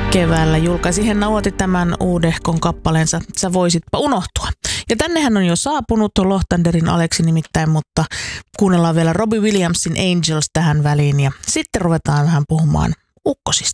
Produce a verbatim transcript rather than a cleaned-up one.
Keväällä julkaisi Henna Uoti tämän uudehkon kappaleensa Sä voisitpa unohtua. Ja tännehän on jo saapunut Lohtanderin Aleksi nimittäin, mutta kuunnellaan vielä Robbie Williamsin Angels tähän väliin ja sitten ruvetaan vähän puhumaan ukkosista.